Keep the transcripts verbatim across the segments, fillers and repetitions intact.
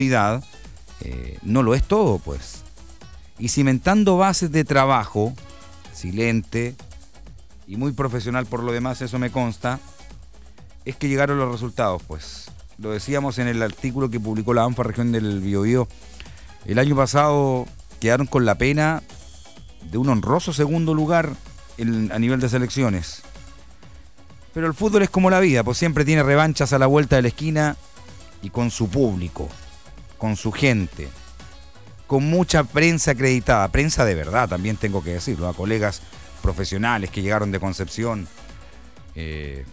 eh, no lo es todo, pues. Y cimentando bases de trabajo, silente y muy profesional por lo demás, eso me consta, es que llegaron los resultados, pues. Lo decíamos en el artículo que publicó la ANFA Región del Biobío. El año pasado quedaron con la pena de un honroso segundo lugar en, a nivel de selecciones. Pero el fútbol es como la vida, pues siempre tiene revanchas a la vuelta de la esquina y con su público, con su gente, con mucha prensa acreditada, prensa de verdad, también tengo que decirlo, a colegas profesionales que llegaron de Concepción, eh,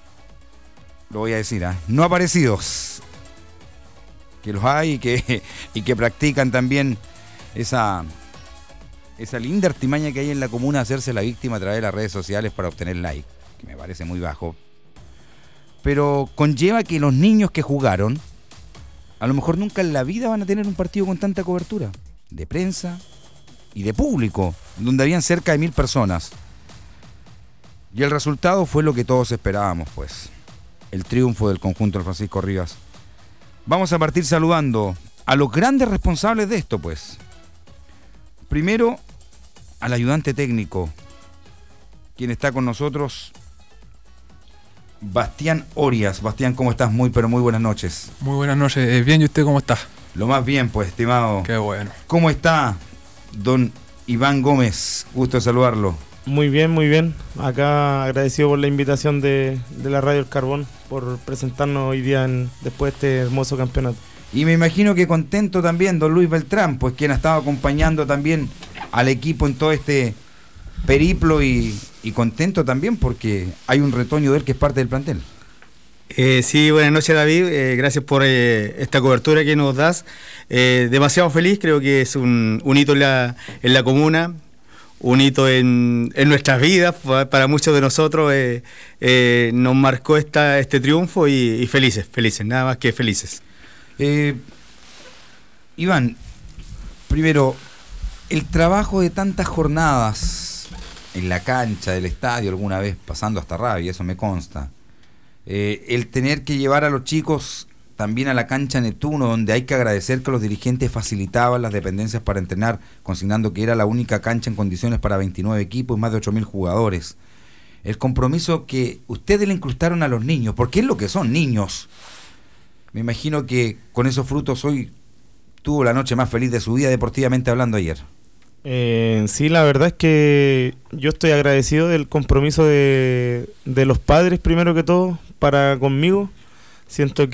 lo voy a decir, ¿eh? no aparecidos, que los hay y que, y que practican también esa, esa linda artimaña que hay en la comuna, hacerse la víctima a través de las redes sociales para obtener like, que me parece muy bajo. Pero conlleva que los niños que jugaron, a lo mejor nunca en la vida van a tener un partido con tanta cobertura, de prensa y de público, donde habían cerca de mil personas. Y el resultado fue lo que todos esperábamos, pues. El triunfo del conjunto del Francisco Rivas. Vamos a partir saludando a los grandes responsables de esto, pues. Primero, al ayudante técnico, quien está con nosotros, Bastián Orias. Bastián, ¿cómo estás? Muy, pero muy buenas noches. Muy buenas noches. Bien, ¿y usted cómo está? Lo más bien, pues, estimado. Qué bueno. ¿Cómo está don Iván Gómez? Gusto de saludarlo. Muy bien, muy bien. Acá agradecido por la invitación de, de la Radio El Carbón, por presentarnos hoy día en, después de este hermoso campeonato. Y me imagino que contento también don Luis Beltrán, pues quien ha estado acompañando también al equipo en todo este periplo y, y contento también porque hay un retoño de él que es parte del plantel. Eh, sí, buenas noches David, eh, gracias por eh, esta cobertura que nos das. Eh, demasiado feliz, creo que es un, un hito en la, en la comuna, un hito en, en nuestras vidas, para muchos de nosotros eh, eh, nos marcó esta, este triunfo y, y felices, felices, nada más que felices. Eh, Iván, primero, el trabajo de tantas jornadas en la cancha del estadio, alguna vez pasando hasta rabia, eso me consta, eh, el tener que llevar a los chicos también a la cancha Neptuno, donde hay que agradecer que los dirigentes facilitaban las dependencias para entrenar, consignando que era la única cancha en condiciones para veintinueve equipos y más de ocho mil jugadores. El compromiso que ustedes le incrustaron a los niños, porque es lo que son, niños. Me imagino que con esos frutos hoy tuvo la noche más feliz de su vida deportivamente hablando ayer. Eh, sí, la verdad es que yo estoy agradecido del compromiso de, de los padres, primero que todo, para conmigo. Siento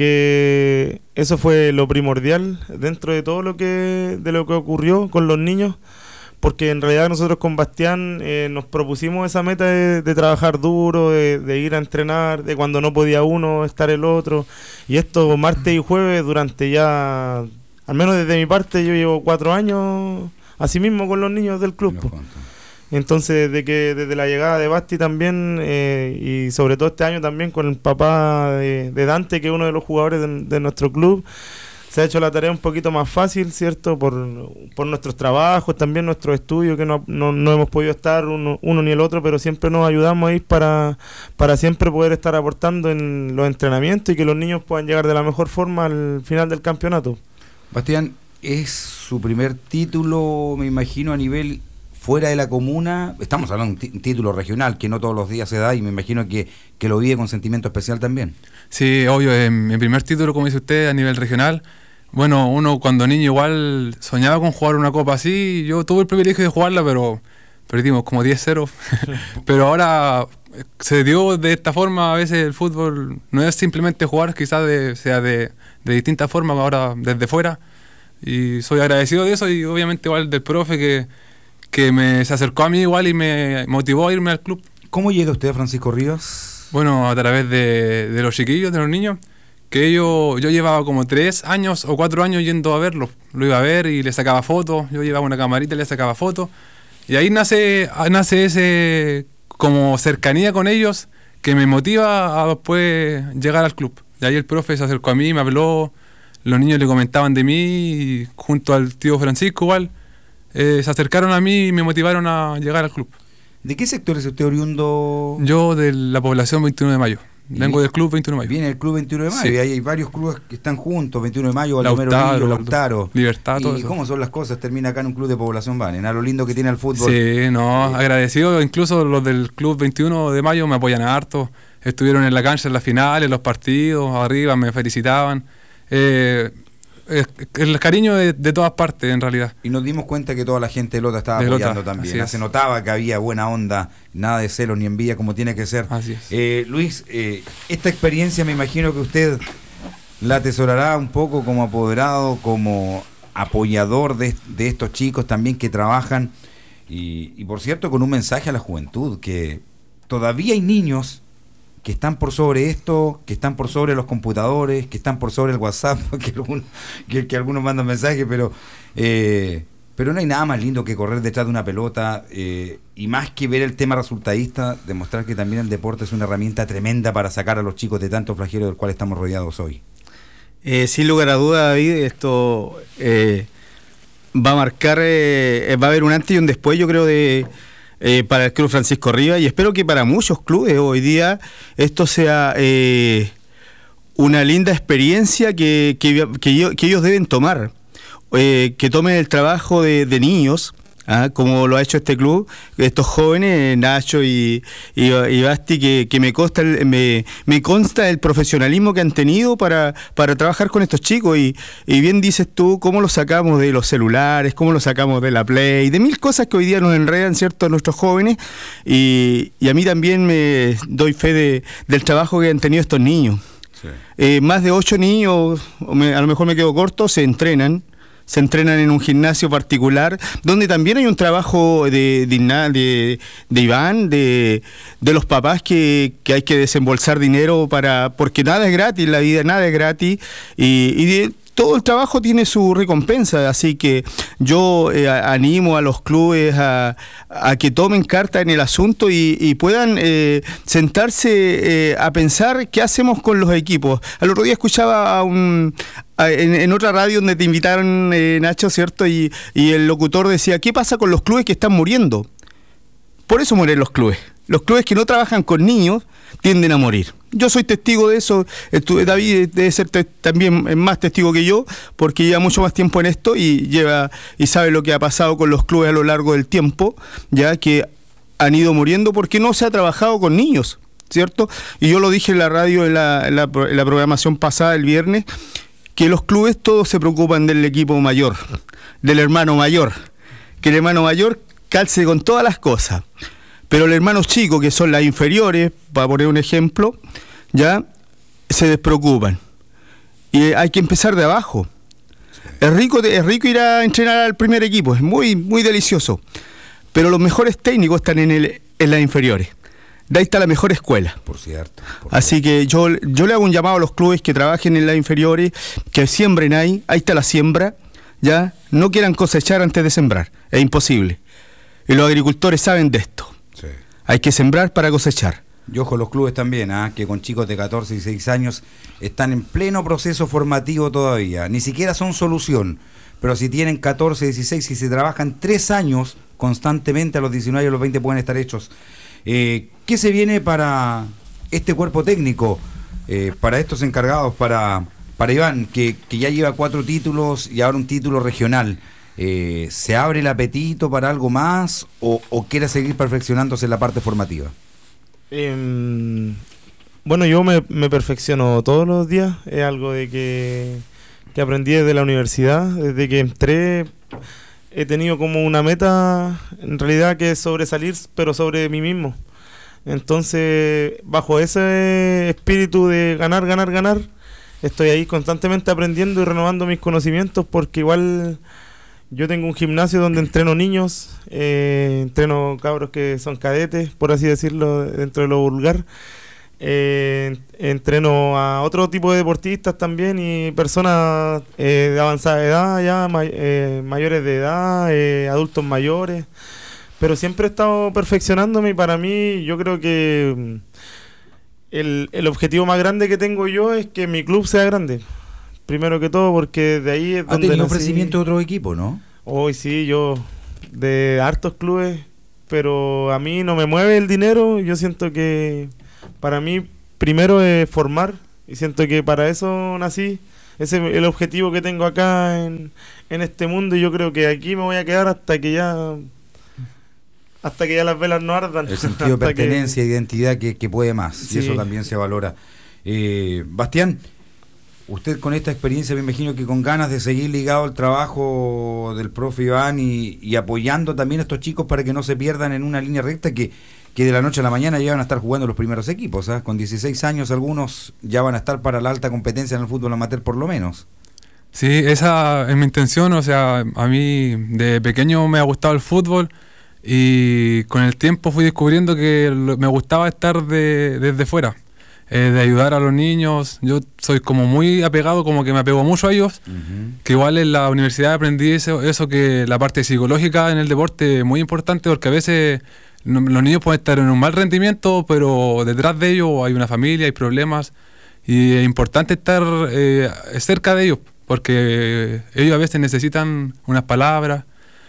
que eso fue lo primordial dentro de todo lo que de lo que ocurrió con los niños, porque en realidad nosotros con Bastián eh, nos propusimos esa meta de, de trabajar duro, de, de ir a entrenar, de cuando no podía uno estar el otro, y esto martes y jueves durante ya, al menos desde mi parte, yo llevo cuatro años así mismo con los niños del club. Pues. Entonces, desde que desde la llegada de Basti también, eh, y sobre todo este año también con el papá de, de Dante, que es uno de los jugadores de, de nuestro club, se ha hecho la tarea un poquito más fácil, ¿cierto? Por, por nuestros trabajos, también nuestros estudios, que no, no, no hemos podido estar uno, uno ni el otro, pero siempre nos ayudamos ahí para, para siempre poder estar aportando en los entrenamientos y que los niños puedan llegar de la mejor forma al final del campeonato. Bastián, es su primer título, me imagino, a nivel fuera de la comuna. Estamos hablando de un título regional que no todos los días se da y me imagino que, que lo vive con sentimiento especial también. Sí, obvio, eh, mi primer título, como dice usted, a nivel regional. Bueno, uno cuando niño igual soñaba con jugar una copa así. Yo tuve el privilegio de jugarla, pero perdimos como diez cero. Pero ahora se dio de esta forma. A veces el fútbol no es simplemente jugar, quizás de, sea de, de distintas formas, ahora desde fuera. Y soy agradecido de eso y obviamente igual del profe que que me se acercó a mí igual y me motivó a irme al club. ¿Cómo llega usted a Francisco Rivas? Bueno, a través de, de los chiquillos, de los niños, que yo, yo llevaba como tres años o cuatro años yendo a verlo. Lo iba a ver y le sacaba fotos, yo llevaba una camarita y le sacaba fotos. Y ahí nace, nace ese como cercanía con ellos que me motiva a después llegar al club. Y ahí el profe se acercó a mí, me habló, los niños le comentaban de mí, y junto al tío Francisco igual, eh, se acercaron a mí y me motivaron a llegar al club. ¿De qué sector es usted oriundo? Yo de la población veintiuno de mayo, Vengo del club veintiuno de mayo. Viene el club veintiuno de mayo, Sí. y hay varios clubes que están juntos, veintiuno de mayo, Baldomero Lautaro, Lillo, Lautaro, Lautaro. Libertad, todo ¿Y eso. cómo son las cosas? Termina acá en un club de población Banen, a lo lindo que tiene el fútbol. Sí, no, agradecido. Incluso los del club veintiuno de mayo me apoyan harto. Estuvieron en la cancha en las finales, en los partidos, arriba, me felicitaban. Eh, eh, el cariño de, de todas partes, en realidad. Y nos dimos cuenta que toda la gente de Lota estaba De Lota, apoyando también. así ¿no? es. Se notaba que había buena onda, nada de celos ni envidia como tiene que ser. Así es. Eh, Luis, eh, esta experiencia me imagino que usted la atesorará un poco como apoderado, como apoyador de, de estos chicos también que trabajan. Y, y por cierto, con un mensaje a la juventud, que todavía hay niños que están por sobre esto, que están por sobre los computadores, que están por sobre el WhatsApp, que, algunos, que, que algunos mandan mensajes, pero eh, pero no hay nada más lindo que correr detrás de una pelota, eh, y más que ver el tema resultadista, demostrar que también el deporte es una herramienta tremenda para sacar a los chicos de tanto flagelo del cual estamos rodeados hoy. Eh, sin lugar a duda, David, esto eh, va a marcar, eh, va a haber un antes y un después, yo creo, de eh, para el Club Francisco Rivas, y espero que para muchos clubes hoy día esto sea eh, una linda experiencia que, que, que, yo, que ellos deben tomar, eh, que tomen el trabajo de, de niños, ¿ah? Como lo ha hecho este club, estos jóvenes, Nacho y, y, y Basti, que, que me consta el, me, me consta el profesionalismo que han tenido para, para trabajar con estos chicos, y, y bien dices tú, cómo los sacamos de los celulares, cómo los sacamos de la Play, de mil cosas que hoy día nos enredan, ¿cierto?, nuestros jóvenes, y, y a mí también me doy fe de, del trabajo que han tenido estos niños. Sí. Eh, más de ocho niños, o me, a lo mejor me quedo corto, se entrenan. Se entrenan en un gimnasio particular, donde también hay un trabajo de, de, de, de Iván, de, de los papás que, que hay que desembolsar dinero para, porque nada es gratis, la vida nada es gratis, y, y de, todo el trabajo tiene su recompensa, así que yo eh, animo a los clubes a, a que tomen carta en el asunto y, y puedan eh, sentarse eh, a pensar qué hacemos con los equipos. Al otro día escuchaba a un... En, en otra radio donde te invitaron, eh, Nacho, ¿cierto? Y, y el locutor decía, ¿qué pasa con los clubes que están muriendo? Por eso mueren los clubes. Los clubes que no trabajan con niños tienden a morir. Yo soy testigo de eso. Estuve, David debe ser te, también más testigo que yo, porque lleva mucho más tiempo en esto y lleva y sabe lo que ha pasado con los clubes a lo largo del tiempo, ya que han ido muriendo porque no se ha trabajado con niños, ¿cierto? Y yo lo dije en la radio, en la, en la, en la programación pasada, el viernes, que los clubes todos se preocupan del equipo mayor, del hermano mayor, que el hermano mayor calce con todas las cosas, pero el hermano chico, que son las inferiores, para poner un ejemplo, ya se despreocupan. Y hay que empezar de abajo. Es rico, es rico ir a entrenar al primer equipo, es muy, muy delicioso, pero los mejores técnicos están en, el, en las inferiores. De ahí está la mejor escuela. Por cierto. Por Así cierto. que yo, yo le hago un llamado a los clubes que trabajen en las inferiores, que siembren ahí, ahí está la siembra, ya, no quieran cosechar antes de sembrar, es imposible. Y los agricultores saben de esto. Sí. Hay que sembrar para cosechar. Y ojo, los clubes también, ¿ah? Que con chicos de catorce y dieciséis años están en pleno proceso formativo todavía. Ni siquiera son solución. Pero si tienen catorce, dieciséis, y se trabajan tres años constantemente, a los diecinueve y a los veinte pueden estar hechos. Eh, ¿Qué se viene para este cuerpo técnico, eh, para estos encargados, para, para Iván, que, que ya lleva cuatro títulos y ahora un título regional? Eh, ¿Se abre el apetito para algo más o, o quiere seguir perfeccionándose en la parte formativa? Eh, bueno, yo me, me perfecciono todos los días. Es algo de que, que aprendí desde la universidad. Desde que entré he tenido como una meta, en realidad, que es sobresalir, pero sobre mí mismo. Entonces, bajo ese espíritu de ganar, ganar, ganar, estoy ahí constantemente aprendiendo y renovando mis conocimientos, porque igual yo tengo un gimnasio donde entreno niños, eh, entreno cabros que son cadetes, por así decirlo, dentro de lo vulgar. Eh, entreno a otro tipo de deportistas también y personas eh, de avanzada edad, ya may, eh, mayores de edad, eh, adultos mayores, pero siempre he estado perfeccionándome, y para mí yo creo que el, el objetivo más grande que tengo yo es que mi club sea grande, primero que todo, porque de ahí es ¿Ha donde tenido nací. ofrecimiento de otro equipo, no? Hoy sí, yo de hartos clubes, pero a mí no me mueve el dinero. Yo siento que para mí primero es formar, y siento que para eso nací. Ese es el objetivo que tengo acá en, en este mundo, y yo creo que aquí me voy a quedar hasta que ya hasta que ya las velas no ardan. El sentido de pertenencia, que... identidad que, que puede más, sí. Y eso también se valora. Eh, Bastián, usted con esta experiencia me imagino que con ganas de seguir ligado al trabajo del profe Iván y, y apoyando también a estos chicos para que no se pierdan en una línea recta que, que de la noche a la mañana ya van a estar jugando los primeros equipos, ¿eh? Con dieciséis años algunos ya van a estar para la alta competencia en el fútbol amateur por lo menos. Sí, esa es mi intención, o sea, a mí de pequeño me ha gustado el fútbol y con el tiempo fui descubriendo que me gustaba estar de, desde fuera. Eh, de ayudar a los niños. Yo soy como muy apegado, como que me apego mucho a ellos, uh-huh. Que igual en la universidad aprendí eso, eso que la parte psicológica en el deporte es muy importante, porque a veces no, los niños pueden estar en un mal rendimiento, pero detrás de ellos hay una familia, hay problemas, y es importante estar eh, cerca de ellos, porque ellos a veces necesitan unas palabras,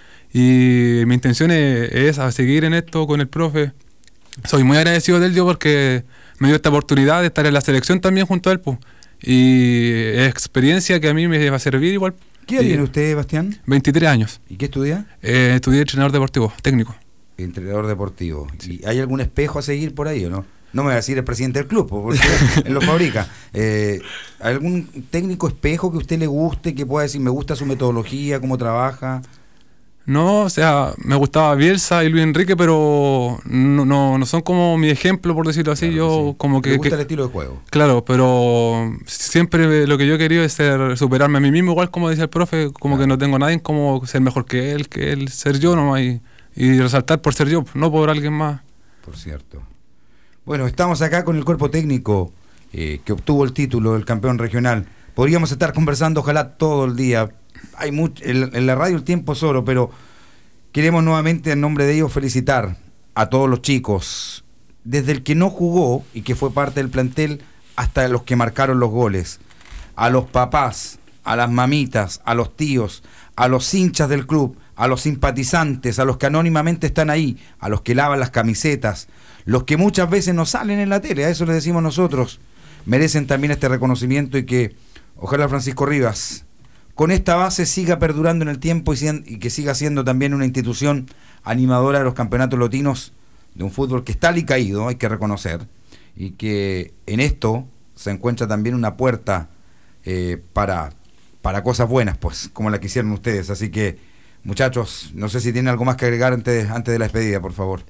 y mi intención es, es a seguir en esto con el profe. Soy muy agradecido de él yo porque me dio esta oportunidad de estar en la selección también junto a él, pues. Y es experiencia que a mí me va a servir igual. ¿Qué edad tiene usted, Bastián? veintitrés años. ¿Y qué estudia? Eh, estudié entrenador deportivo, técnico. Entrenador deportivo. Sí. ¿Y hay algún espejo a seguir por ahí o no? No me va a decir el presidente del club, porque él lo fabrica. Eh, ¿Algún técnico espejo que a usted le guste, que pueda decir, me gusta su metodología, cómo trabaja? No, o sea, me gustaba Bielsa y Luis Enrique, pero no, no, no son como mi ejemplo, por decirlo así. Claro, yo sí. Como que... Me gusta que, el estilo de juego. Claro, pero siempre lo que yo he querido es ser, superarme a mí mismo, igual como decía el profe, como claro. Que no tengo a nadie en como ser mejor que él, que él, ser yo nomás, y, y resaltar por ser yo, no por alguien más. Por cierto. Bueno, estamos acá con el cuerpo técnico eh, que obtuvo el título del campeón regional. Podríamos estar conversando, ojalá, todo el día. Hay mucho, en, en la radio el tiempo es oro, pero queremos nuevamente en nombre de ellos felicitar a todos los chicos, desde el que no jugó y que fue parte del plantel hasta los que marcaron los goles, a los papás, a las mamitas, a los tíos, a los hinchas del club, a los simpatizantes, a los que anónimamente están ahí, a los que lavan las camisetas, los que muchas veces no salen en la tele, a eso les decimos nosotros, merecen también este reconocimiento y que ojalá Francisco Rivas con esta base siga perdurando en el tiempo y, y que siga siendo también una institución animadora de los campeonatos lotinos de un fútbol que está alicaído, hay que reconocer, y que en esto se encuentra también una puerta eh, para, para cosas buenas, pues, como la que hicieron ustedes. Así que, muchachos, no sé si tienen algo más que agregar antes, antes de la despedida, por favor.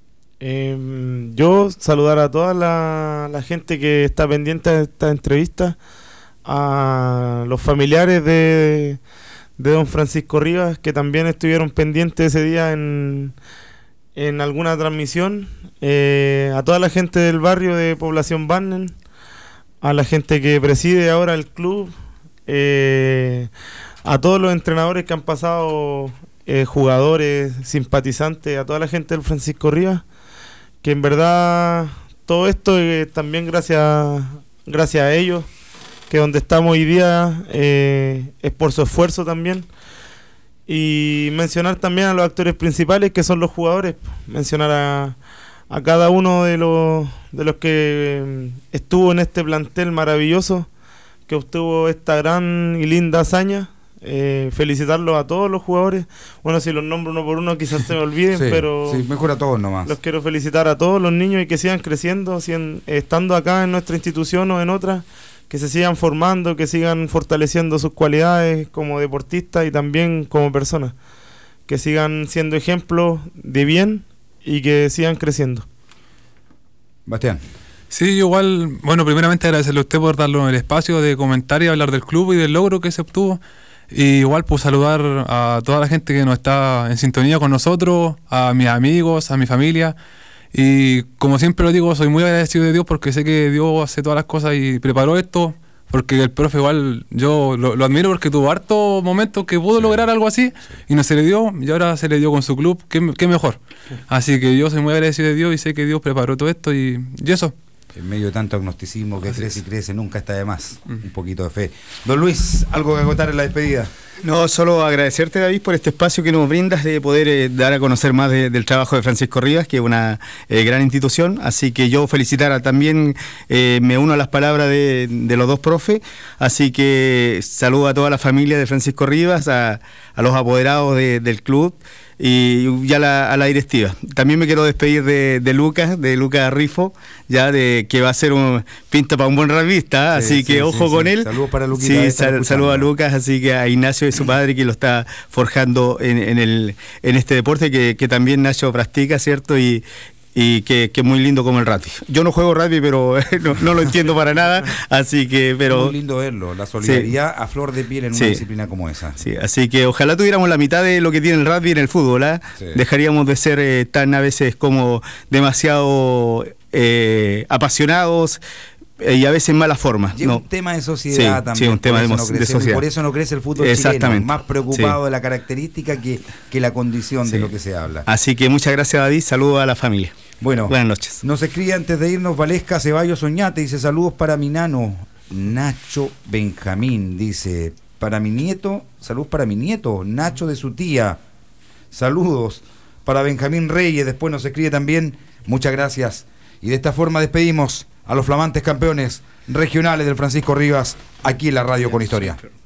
Eh, yo saludar a toda la, la gente que está pendiente de esta entrevista, a los familiares de, de don Francisco Rivas, que también estuvieron pendientes ese día en, en alguna transmisión, eh, a toda la gente del barrio de Población Barnen, a la gente que preside ahora el club, eh, a todos los entrenadores que han pasado, eh, jugadores, simpatizantes, a toda la gente del Francisco Rivas, que en verdad todo esto es eh, también gracias, gracias a ellos, que donde estamos hoy día eh, es por su esfuerzo también. Y mencionar también a los actores principales, que son los jugadores. Mencionar a, a cada uno de los, de los que estuvo en este plantel maravilloso, que obtuvo esta gran y linda hazaña. Eh, felicitarlos a todos los jugadores. Bueno, si los nombro uno por uno quizás se me olviden, sí, pero sí, mejor a todos nomás. Los quiero felicitar a todos los niños y que sigan creciendo, sigan, estando acá en nuestra institución o en otra, que se sigan formando, que sigan fortaleciendo sus cualidades como deportistas y también como personas, que sigan siendo ejemplos de bien y que sigan creciendo. Bastián. Sí, igual, bueno, primeramente agradecerle a usted por darnos el espacio de comentar y hablar del club y del logro que se obtuvo. Y igual, pues saludar a toda la gente que nos está en sintonía con nosotros, a mis amigos, a mi familia. Y como siempre lo digo, soy muy agradecido de Dios porque sé que Dios hace todas las cosas y preparó esto, porque el profe igual yo lo, lo admiro porque tuvo hartos momentos que pudo sí, lograr algo así sí. Y no se le dio, y ahora se le dio con su club, qué, qué mejor. Sí. Así que yo soy muy agradecido de Dios y sé que Dios preparó todo esto y, y eso. En medio de tanto agnosticismo que así crece es. y crece, nunca está de más. Uh-huh. Un poquito de fe. Don Luis, ¿algo que acotar en la despedida? No, solo agradecerte, David, por este espacio que nos brindas de poder eh, dar a conocer más de, del trabajo de Francisco Rivas, que es una eh, gran institución. Así que yo felicitar a, también, eh, me uno a las palabras de, de los dos profes. Así que saludo a toda la familia de Francisco Rivas, a, a los apoderados de, del club y ya la, a la directiva. También me quiero despedir de, de Lucas, de Lucas Rifo, ya de que va a ser un pinta para un buen revista, sí, así que sí, ojo sí, con sí. él. Saludos para Lucas. Sí, sal, saludos a Lucas, así que a Ignacio y su padre que lo está forjando en, en, el, en este deporte que, que también Nacho practica, ¿cierto? Y y que, que es muy lindo como el rugby. Yo no juego rugby, pero no, no lo entiendo para nada, así que... pero es muy lindo verlo, la solidaridad sí. a flor de piel en sí. una disciplina como esa. Sí, así que ojalá tuviéramos la mitad de lo que tiene el rugby en el fútbol, ¿eh? Sí. Dejaríamos de ser eh, tan a veces como demasiado eh, apasionados, y a veces en mala forma. Y es no. un tema de sociedad sí, también. Sí, un tema de, no de sociedad. Por eso no crece el fútbol chileno, más preocupado sí. de la característica que, que la condición sí. de lo que se habla. Así que muchas gracias, David, saludos a la familia. Bueno, buenas noches. Nos escribe antes de irnos Valesca Ceballos Oñate, dice saludos para mi nano Nacho Benjamín, dice para mi nieto, saludos para mi nieto Nacho de su tía, saludos para Benjamín Reyes, después nos escribe también, muchas gracias. Y de esta forma despedimos a los flamantes campeones regionales del Francisco Rivas aquí en la Radio con Historia.